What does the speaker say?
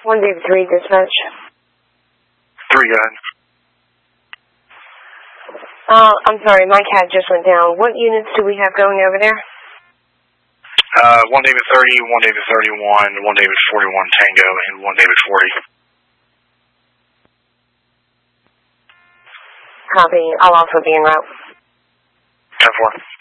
1 David 3, dispatch. 3, go ahead. I'm sorry, my cat just went down. What units do we have going over there? 1 David 30, 1 David 31, 1 David 41 Tango, and 1 David 40. Copy. I'll also be en route. 10-4.